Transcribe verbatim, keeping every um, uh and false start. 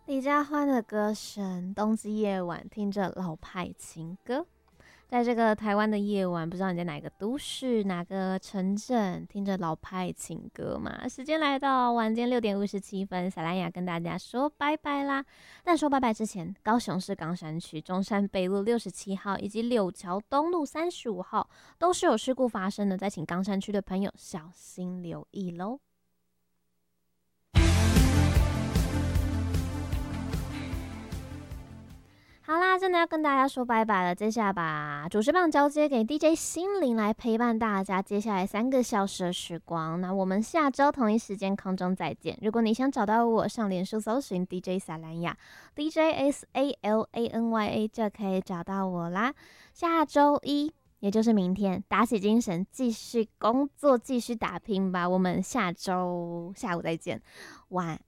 李佳欢的歌声，冬季夜晚听着老派情歌，在这个台湾的夜晚，不知道你在哪个都市、哪个城镇，听着老派情歌嘛？时间来到晚间六点五十七分，小兰雅跟大家说拜拜啦。但说拜拜之前，高雄市冈山区中山北路六十七号以及柳桥东路三十五号都是有事故发生的，再请冈山区的朋友小心留意喽。好啦，真的要跟大家说拜拜了。接下来把主持棒交接给 D J 心灵来陪伴大家接下来三个小时的时光。那我们下周同一时间空中再见。如果你想找到我，上脸书搜寻 D J 萨兰雅 D J S A L A N Y A 就可以找到我啦。下周一，也就是明天，打起精神，继续工作，继续打拼吧。我们下周下午再见，晚